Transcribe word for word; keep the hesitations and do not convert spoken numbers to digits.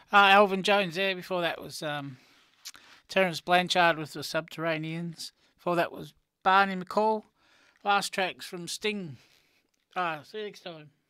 Uh, Alvin Jones there. Before that was um, Terence Blanchard with the Subterraneans. Before that was Barney McCall. Last tracks from Sting. Ah, see you next time.